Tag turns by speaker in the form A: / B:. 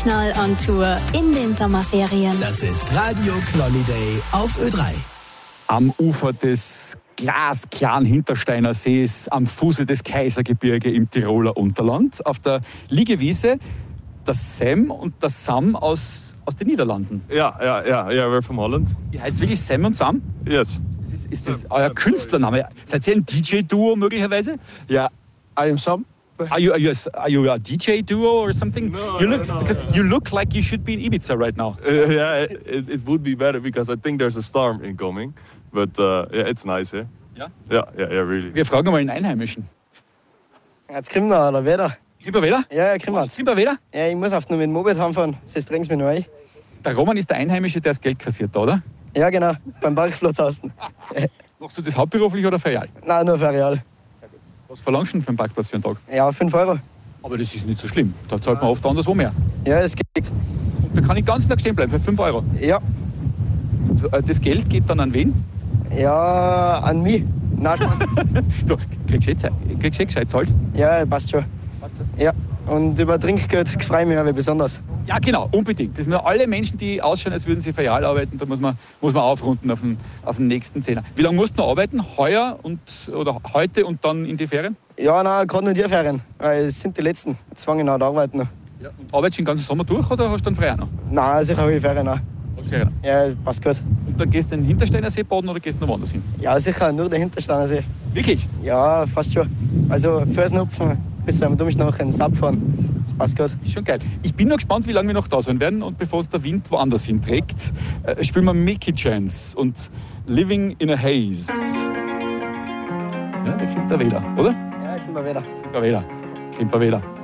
A: Rock'n'Roll on Tour in den Sommerferien.
B: Das ist Radio Knolliday auf Ö3.
C: Am Ufer des glasklaren Hintersteiner Sees, am Fuße des Kaisergebirge im Tiroler Unterland, auf der Liegewiese, das Sam und das Sam aus den Niederlanden.
D: Yeah, we're from Holland.
C: Wie heißt es wirklich Sam und Sam?
D: Yes.
C: Ist das euer Künstlername? Seid ihr ein DJ-Duo möglicherweise?
D: Yeah, I am Sam.
C: Are you a DJ duo or something?
D: No,
C: Because you look like you should be in Ibiza right now.
D: Yeah, it would be better because I think there's a storm incoming. But yeah, it's nice, yeah?
C: Ja?
D: Yeah, really.
C: Wir fragen mal einen Einheimischen.
E: Jetzt kommen wir, oder wieder?
C: Kimper wieder?
E: Ja, kommen wir.
C: Kimper wieder?
E: Ja, ich muss oft nur mit dem Moped heimfahren, sonst drängt es mich noch ein.
C: Der Roman ist der Einheimische, der das Geld kassiert, oder?
E: Ja, genau, beim Parkplatz außen.
C: Machst du das hauptberuflich oder ferial?
E: Nein, nur für Real.
C: Was verlangst du denn für einen Parkplatz für einen Tag?
E: Ja, 5 €.
C: Aber das ist nicht so schlimm. Da zahlt man oft anderswo mehr.
E: Ja, es geht.
C: Und da kann ich den ganzen Tag stehen bleiben für 5 €.
E: Ja,
C: Und, das Geld geht dann an wen?
E: ja, an mich. Nein, Spaß.
C: Du kriegst du gescheit zahlt?
E: Ja, passt schon. Ja, und über Trinkgeld freue ich mich aber besonders.
C: Ja, genau, unbedingt. Das sind alle Menschen, die ausschauen, als würden sie ferial arbeiten. Da muss man aufrunden auf den nächsten Zehner. Wie lange musst du noch arbeiten? Heuer oder heute und dann in die Ferien?
E: Ja, nein, gerade nur die Ferien, weil es sind die letzten. Jetzt fange ich noch an arbeiten. Noch.
C: Ja. Und arbeitest du den ganzen Sommer durch oder hast du dann frei noch?
E: Nein, sicher habe ich Ferien auch.
C: Ferien.
E: Ja, passt gut.
C: Und dann gehst du in den Hintersteiner See baden oder gehst du noch woanders hin?
E: Ja, sicher, nur der Hintersteinersee.
C: Wirklich?
E: Ja, fast schon. Also Felsenhupfen bis am Dummig noch in den Sab fahren. Das passt gut.
C: Ist schon geil. Ich bin noch gespannt, wie lange wir noch da sein werden und bevor es der Wind woanders hinträgt, spielen wir Milky Chance und Living in a Haze. Ja, der kommt da wieder, oder?
E: Ja, ich bin mal wieder.
C: Kommt da wieder.